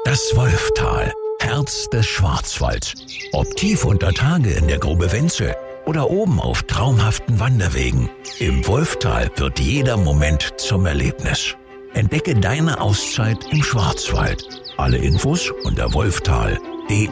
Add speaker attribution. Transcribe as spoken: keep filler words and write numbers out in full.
Speaker 1: Das Wolftal, Herz des Schwarzwalds. Ob tief unter Tage in der Grube Wenzel oder oben auf traumhaften Wanderwegen. Im Wolftal wird jeder Moment zum Erlebnis. Entdecke deine Auszeit im Schwarzwald. Alle Infos unter wolftal punkt de.